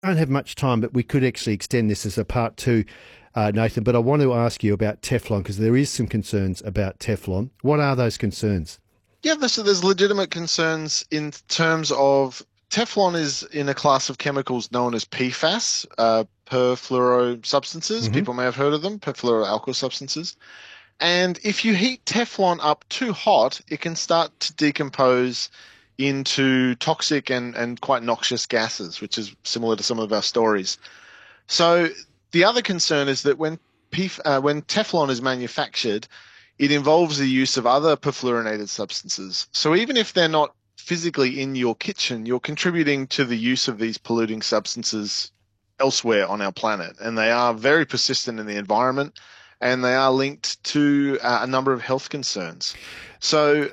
don't have much time, but we could actually extend this as a part two, Nathan. But I want to ask you about Teflon because there is some concerns about Teflon. What are those concerns? Yeah, there's legitimate concerns in terms of Teflon is in a class of chemicals known as PFAS, perfluoro substances. Hmm. People may have heard of them, perfluoroalkyl substances. And if you heat Teflon up too hot, it can start to decompose into toxic and quite noxious gases, which is similar to some of our stories. So the other concern is that when Teflon is manufactured, it involves the use of other perfluorinated substances. So even if they're not physically in your kitchen, you're contributing to the use of these polluting substances elsewhere on our planet, and they are very persistent in the environment, and they are linked to a number of health concerns. So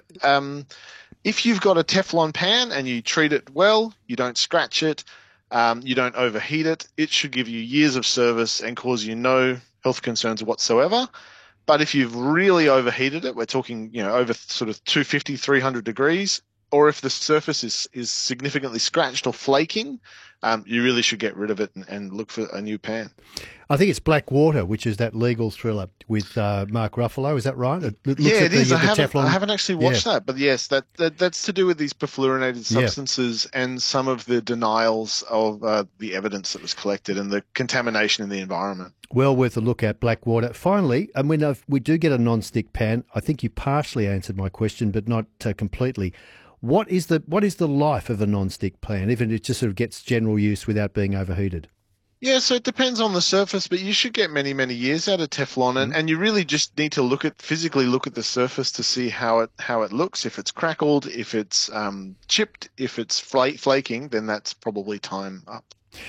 if you've got a Teflon pan and you treat it well, you don't scratch it, you don't overheat it, it should give you years of service and cause you no health concerns whatsoever. But if you've really overheated it, we're talking, over sort of 250, 300 degrees, or if the surface is significantly scratched or flaking, you really should get rid of it and look for a new pan. I think it's Blackwater, which is that legal thriller with Mark Ruffalo. Is that right? It looks Yeah, at it is. the I Teflon. haven't actually Yeah, watched that, but yes, that's to do with these perfluorinated yeah. substances and some of the denials of the evidence that was collected and the contamination in the environment. Well worth a look at Blackwater. Finally, I mean, if we do get a non-stick pan. I think you partially answered my question, but not completely. What is the life of a non-stick pan, even if it just sort of gets general use without being overheated? Yeah, so it depends on the surface, but you should get many, many years out of Teflon, Mm. and you really just need to physically look at the surface to see how it looks. If it's crackled, if it's chipped, if it's flaking, then that's probably time up.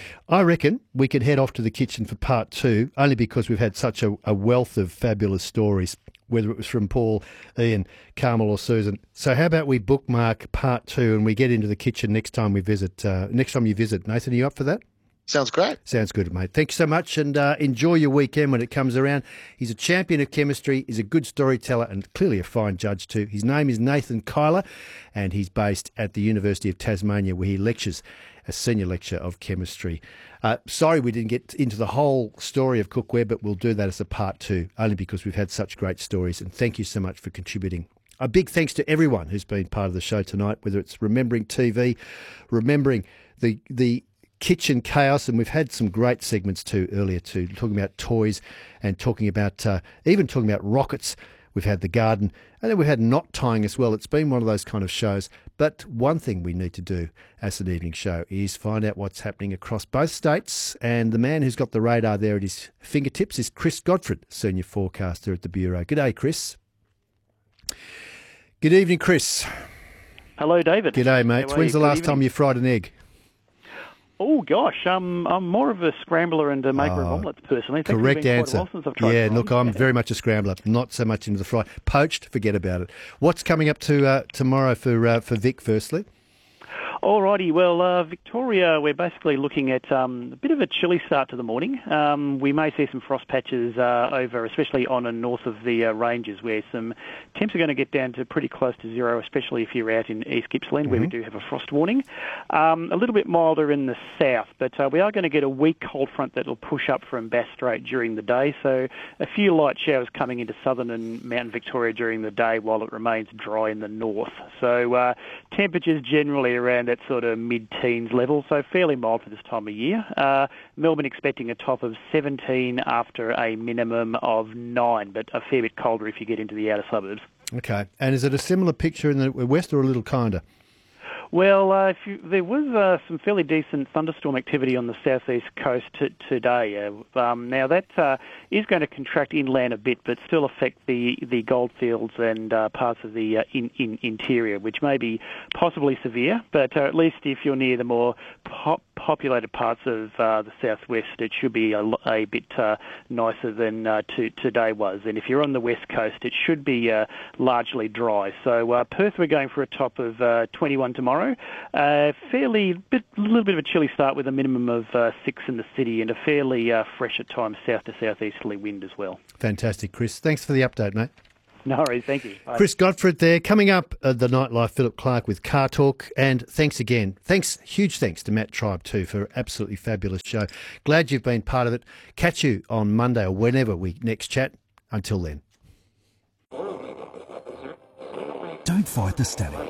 I reckon we could head off to the kitchen for part two, only because we've had such a wealth of fabulous stories, whether it was from Paul, Ian, Carmel, or Susan. So how about we bookmark part two and we get into the kitchen next time we visit? Next time you visit, Nathan, are you up for that? Sounds great. Sounds good, mate. Thank you so much, and enjoy your weekend when it comes around. He's a champion of chemistry. He's a good storyteller and clearly a fine judge too. His name is Nathan Kyler, and he's based at the University of Tasmania, where he lectures a senior lecture of chemistry. Sorry we didn't get into the whole story of cookware, but we'll do that as a part two, only because we've had such great stories, and thank you so much for contributing. A big thanks to everyone who's been part of the show tonight, whether it's remembering TV, remembering the kitchen chaos, and we've had some great segments too earlier too, talking about toys and talking about even talking about rockets. We've had the garden, and then we've had knot tying as well. It's been one of those kind of shows. But one thing we need to do as an evening show is find out what's happening across both states. And the man who's got the radar there at his fingertips is Chris Godfrey, senior forecaster at the Bureau. Good day, Chris. Good evening, Chris. Hello, David. G'day, mate. How are When's you? the Good last time evening. you fried an egg? Oh gosh, I'm more of a scrambler and a maker of omelettes personally. I think Correct it's been answer. quite a while since I've tried Yeah, frying. look, I'm very much a scrambler, not so much into the fry. Poached, forget about it. What's coming up to tomorrow for Vic, firstly? Alrighty, well, Victoria, we're basically looking at a bit of a chilly start to the morning. We may see some frost patches over, especially on and north of the ranges, where some temps are going to get down to pretty close to zero, especially if you're out in East Gippsland, where we do have a frost warning. A little bit milder in the south, but we are going to get a weak cold front that will push up from Bass Strait during the day, so a few light showers coming into southern and mountain Victoria during the day while it remains dry in the north. So temperatures generally around that sort of mid-teens level, so fairly mild for this time of year. Melbourne expecting a top of 17 after a minimum of 9, but a fair bit colder if you get into the outer suburbs. Okay. And is it a similar picture in the west or a little kinder? Well, there was some fairly decent thunderstorm activity on the southeast coast today. Now that is going to contract inland a bit, but still affect the goldfields and parts of the interior, which may be possibly severe. But at least if you're near the more populated parts of the southwest, it should be a bit nicer than today was. And if you're on the west coast, it should be largely dry. So Perth, we're going for a top of 21 tomorrow. A little bit of a chilly start with a minimum of 6 in the city and a fairly fresh at times south to southeasterly wind as well. Fantastic, Chris. Thanks for the update, mate. No worries, thank you. Bye. Chris Godfrey there. Coming up, the Nightlife, Philip Clark with Car Talk. And thanks again. Huge thanks to Matt Tribe too for an absolutely fabulous show. Glad you've been part of it. Catch you on Monday or whenever we next chat. Until then. Don't fight the static.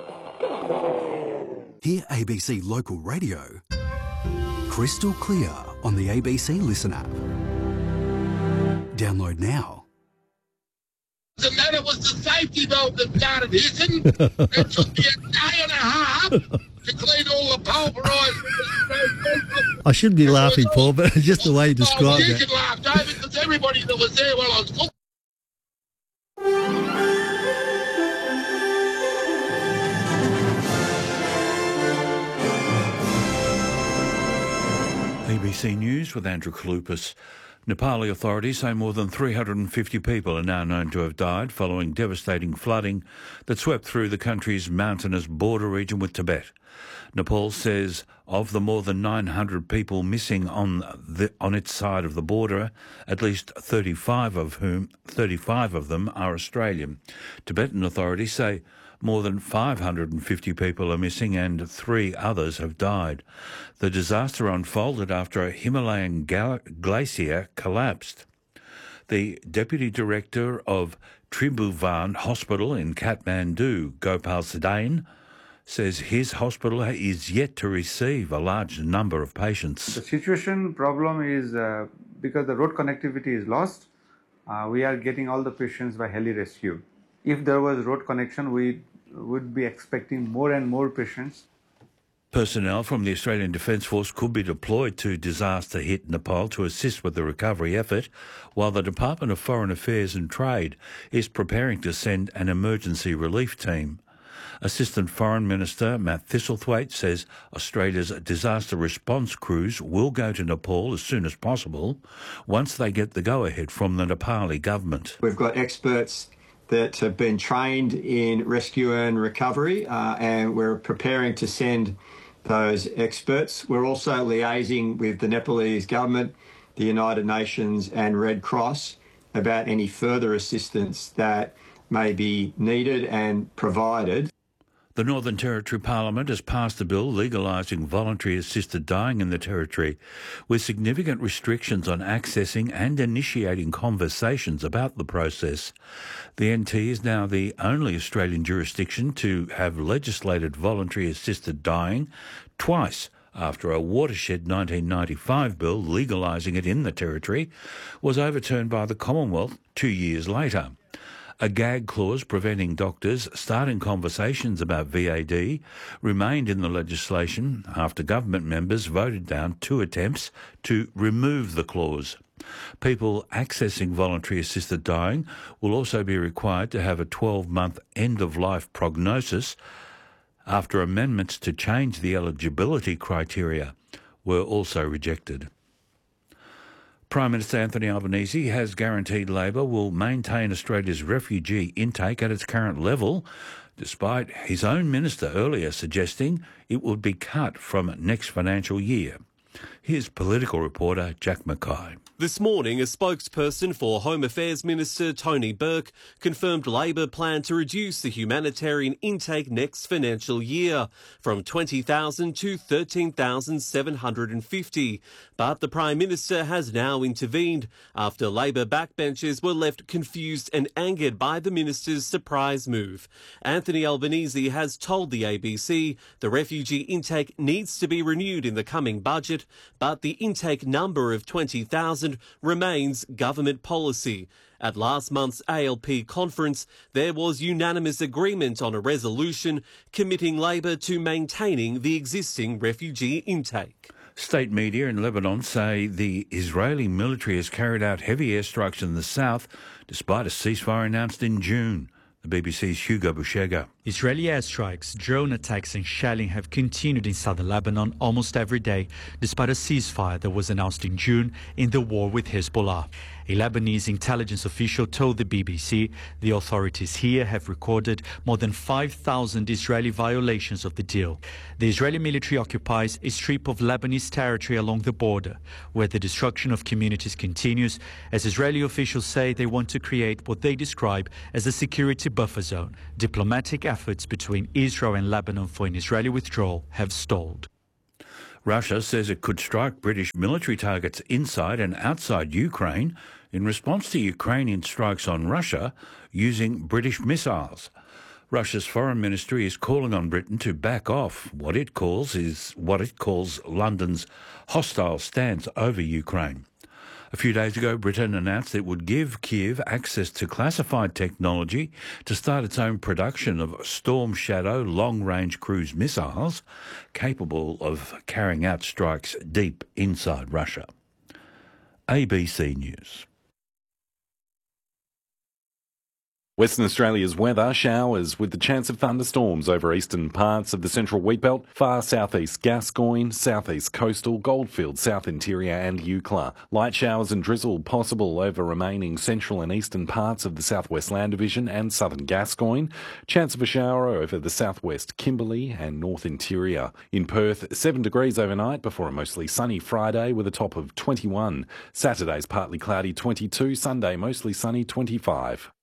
Hear ABC Local Radio crystal clear on the ABC Listen app. Download now. The matter was the safety valve that started hissing. It took me a day and a half to clean all the pulverised. I shouldn't be laughing, Paul, but just the way you described You it. can laugh, David, because everybody that was there while I was cooking. ABC News with Andrew Kalupis. Nepali authorities say more than 350 people are now known to have died following devastating flooding that swept through the country's mountainous border region with Tibet. Nepal says of the more than 900 people missing on its side of the border, at least 35 of them are Australian. Tibetan authorities say more than 550 people are missing and 3 others have died. The disaster unfolded after a Himalayan glacier collapsed. The Deputy Director of Tribhuvan Hospital in Kathmandu, Gopal Sadain, says his hospital is yet to receive a large number of patients. The situation problem is because the road connectivity is lost, we are getting all the patients by heli rescue. If there was road connection, we would be expecting more and more patients. Personnel from the Australian Defence Force could be deployed to disaster-hit Nepal to assist with the recovery effort, while the Department of Foreign Affairs and Trade is preparing to send an emergency relief team. Assistant Foreign Minister Matt Thistlethwaite says Australia's disaster response crews will go to Nepal as soon as possible once they get the go-ahead from the Nepali government. We've got experts that have been trained in rescue and recovery, and we're preparing to send those experts. We're also liaising with the Nepalese government, the United Nations and Red Cross about any further assistance that may be needed and provided. The Northern Territory Parliament has passed a bill legalising voluntary assisted dying in the Territory, with significant restrictions on accessing and initiating conversations about the process. The NT is now the only Australian jurisdiction to have legislated voluntary assisted dying twice after a watershed 1995 bill legalising it in the Territory was overturned by the Commonwealth 2 years later. A gag clause preventing doctors starting conversations about VAD remained in the legislation after government members voted down 2 attempts to remove the clause. People accessing voluntary assisted dying will also be required to have a 12-month end-of-life prognosis after amendments to change the eligibility criteria were also rejected. Prime Minister Anthony Albanese has guaranteed Labor will maintain Australia's refugee intake at its current level, despite his own minister earlier suggesting it would be cut from next financial year. Here's political reporter Jack Mackay. This morning, a spokesperson for Home Affairs Minister Tony Burke confirmed Labor plan to reduce the humanitarian intake next financial year from 20,000 to 13,750. But the Prime Minister has now intervened after Labor backbenchers were left confused and angered by the Minister's surprise move. Anthony Albanese has told the ABC the refugee intake needs to be renewed in the coming budget, but the intake number of 20,000 remains government policy. At last month's ALP conference, there was unanimous agreement on a resolution committing Labor to maintaining the existing refugee intake. State media in Lebanon say the Israeli military has carried out heavy airstrikes in the south despite a ceasefire announced in June. The BBC's Hugo Bushega. Israeli airstrikes, drone attacks and shelling have continued in southern Lebanon almost every day, despite a ceasefire that was announced in June in the war with Hezbollah. A Lebanese intelligence official told the BBC the authorities here have recorded more than 5,000 Israeli violations of the deal. The Israeli military occupies a strip of Lebanese territory along the border, where the destruction of communities continues, as Israeli officials say they want to create what they describe as a security buffer zone. Diplomatic efforts between Israel and Lebanon for an Israeli withdrawal have stalled. Russia says it could strike British military targets inside and outside Ukraine in response to Ukrainian strikes on Russia using British missiles. Russia's foreign ministry is calling on Britain to back off what it calls London's hostile stance over Ukraine. A few days ago, Britain announced it would give Kyiv access to classified technology to start its own production of Storm Shadow long-range cruise missiles capable of carrying out strikes deep inside Russia. ABC News. Western Australia's weather, showers with the chance of thunderstorms over eastern parts of the central wheatbelt, far southeast Gascoyne, southeast coastal, Goldfields, south interior and Eucla. Light showers and drizzle possible over remaining central and eastern parts of the southwest land division and southern Gascoyne. Chance of a shower over the southwest Kimberley and north interior. In Perth, 7 degrees overnight before a mostly sunny Friday with a top of 21. Saturday's partly cloudy 22, Sunday mostly sunny 25.